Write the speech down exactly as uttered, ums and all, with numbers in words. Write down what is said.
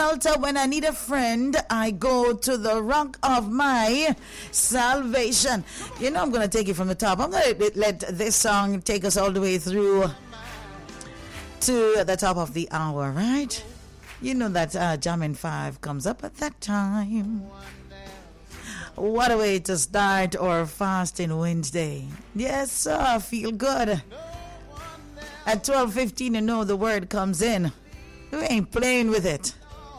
shelter when I need a friend, I go to the rock of my salvation. You know, I'm going to take it from the top. I'm going to let this song take us all the way through to the top of the hour, right? You know that uh, Jamming five comes up at that time. What a way to start our fasting Wednesday. Yes, sir, feel good. At twelve fifteen, you know the word comes in. We ain't playing with it.